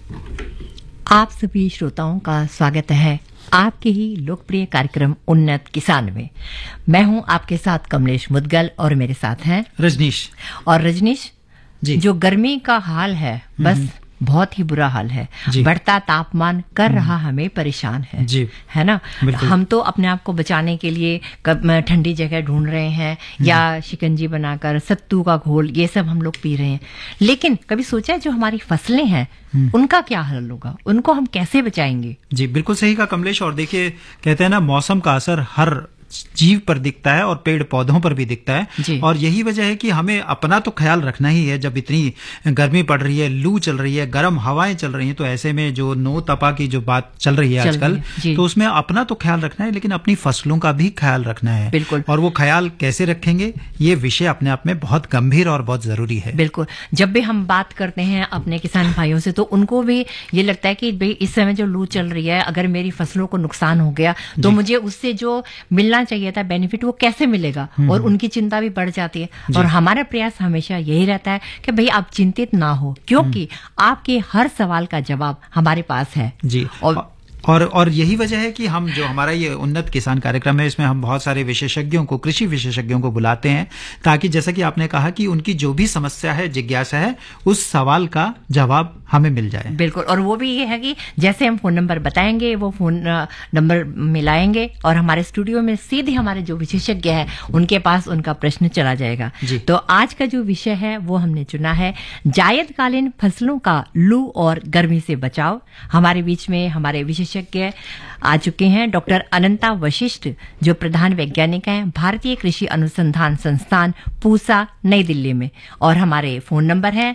आप सभी श्रोताओं का स्वागत है आपके ही लोकप्रिय कार्यक्रम उन्नत किसान में। मैं हूं आपके साथ कमलेश मुदगल और मेरे साथ हैं रजनीश। और रजनीश जी। जो गर्मी का हाल है बस बहुत ही बुरा हाल है। बढ़ता तापमान कर रहा हमें परेशान है जी। है ना। हम तो अपने आप को बचाने के लिए ठंडी जगह ढूंढ रहे हैं या शिकंजी बनाकर सत्तू का घोल ये सब हम लोग पी रहे हैं, लेकिन कभी सोचा है जो हमारी फसलें हैं उनका क्या हाल होगा, उनको हम कैसे बचाएंगे? जी बिल्कुल सही कहा कमलेश। और देखिए कहते हैं ना, मौसम का असर हर जीव पर दिखता है और पेड़ पौधों पर भी दिखता है। और यही वजह है कि हमें अपना तो ख्याल रखना ही है। जब इतनी गर्मी पड़ रही है, लू चल रही है, गर्म हवाएं चल रही हैं, तो ऐसे में जो नो तपा की जो बात चल रही है आजकल, तो उसमें अपना तो ख्याल रखना है, लेकिन अपनी फसलों का भी ख्याल रखना है। बिल्कुल। और वो ख्याल कैसे रखेंगे, ये विषय अपने आप में बहुत गंभीर और बहुत जरूरी है। बिल्कुल। जब भी हम बात करते हैं अपने किसान भाइयों से, तो उनको भी ये लगता है कि भाई इस समय जो लू चल रही है, अगर मेरी फसलों को नुकसान हो गया तो मुझे उससे जो मिलना चाहिए था बेनिफिट वो कैसे मिलेगा, और उनकी चिंता भी बढ़ जाती है। और हमारा प्रयास हमेशा यही रहता है कि भाई आप चिंतित ना हो, क्योंकि आपके हर सवाल का जवाब हमारे पास है। जी। और यही वजह है कि हम जो हमारा ये उन्नत किसान कार्यक्रम है, इसमें हम बहुत सारे विशेषज्ञों को, कृषि विशेषज्ञों को बुलाते हैं, ताकि जैसा कि आपने कहा कि उनकी जो भी समस्या है, जिज्ञासा है, उस सवाल का जवाब हमें मिल जाए। बिल्कुल। और वो भी ये है कि जैसे हम फोन नंबर बताएंगे वो फोन नंबर मिलाएंगे और हमारे स्टूडियो में सीधे हमारे जो विशेषज्ञ है उनके पास उनका प्रश्न चला जाएगा। तो आज का जो विषय है वो हमने चुना है जायदकालीन फसलों का लू और गर्मी से बचाव। हमारे बीच में हमारे विशेषज्ञ आ चुके हैं डॉक्टर अनंता वशिष्ठ, जो प्रधान वैज्ञानिक हैं भारतीय कृषि अनुसंधान संस्थान पूसा नई दिल्ली में। और हमारे फोन नंबर है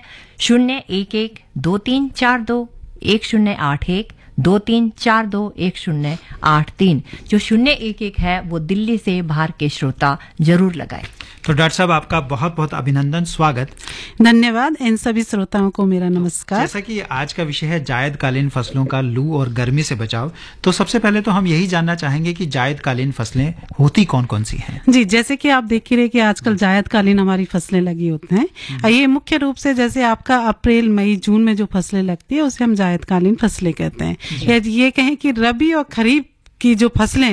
011-2342-1081 2342-1083। जो 011 है वो दिल्ली से बाहर के श्रोता जरूर लगाए। तो डॉक्टर साहब आपका बहुत बहुत अभिनंदन, स्वागत। धन्यवाद। इन सभी श्रोताओं को मेरा नमस्कार। जैसा कि आज का विषय है जायदकालीन फसलों का लू और गर्मी से बचाव, तो सबसे पहले तो हम यही जानना चाहेंगे कि जायदकालीन फसलें होती कौन कौन सी हैं? जी, जैसे कि आप देख ही रहे कि आजकल जायदकालीन हमारी फसलें लगी होती हैं। ये मुख्य रूप से जैसे आपका अप्रैल मई जून में जो फसलें लगती है उसे हम जायदकालीन फसलें कहते हैं। या ये कहें कि रबी और खरीफ की जो फसलें